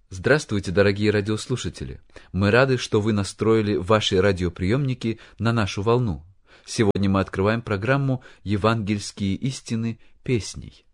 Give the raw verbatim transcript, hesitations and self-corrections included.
Здравствуйте, дорогие радиослушатели! Мы рады, что вы настроили ваши радиоприемники на нашу волну. Сегодня мы открываем программу «Евангельские истины песней».